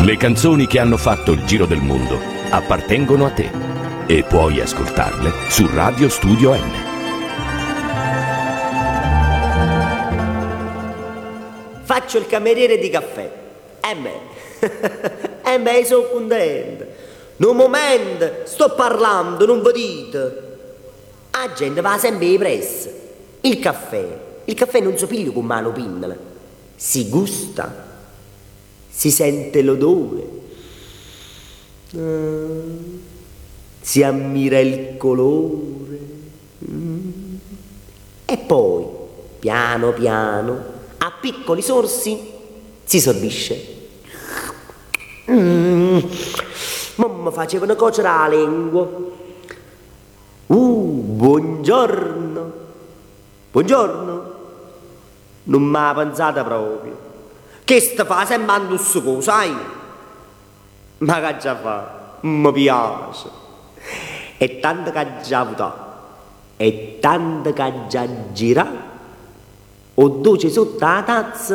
Le canzoni che hanno fatto il giro del mondo appartengono a te e puoi ascoltarle su Radio Studio N. Faccio il cameriere di caffè. Me sono contento. Un momento, sto parlando, non vedete. La gente va sempre in pressa. Il caffè non si piglia con mano pinnola. Si gusta, si sente l'odore, si ammira il colore. E poi, piano piano, a piccoli sorsi, si sorbisce. Mamma faceva una coccia alla lingua. Buongiorno. Buongiorno. Non mi ha pensata proprio. Che sta fa sempre un succo, sai? Ma che già fa? Mi piace. E tanto che già avuto. E tanto che già gira. O dolce sotto la tazza.